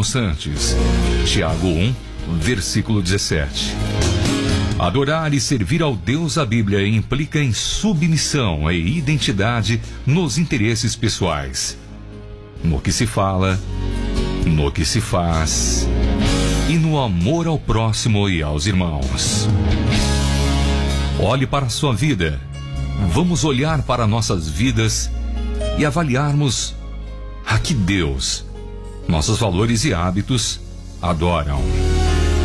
lemos antes. Tiago 1, versículo 17. Adorar e servir ao Deus da Bíblia implica em submissão e identidade nos interesses pessoais, no que se fala, no que se faz e no amor ao próximo e aos irmãos. Olhe para a sua vida. Vamos olhar para nossas vidas e avaliarmos a que Deus, nossos valores e hábitos adoram.